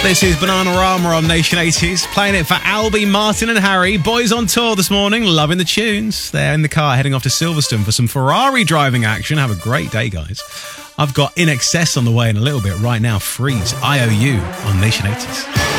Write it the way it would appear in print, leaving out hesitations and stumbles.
This is Bananarama on Nation 80s, playing it for Albie, Martin and Harry. Boys on tour this morning, loving the tunes. They're in the car heading off to Silverstone for some Ferrari driving action. Have a great day, guys. I've got In Excess on the way in a little bit. Right now, Freeze, IOU on Nation 80s.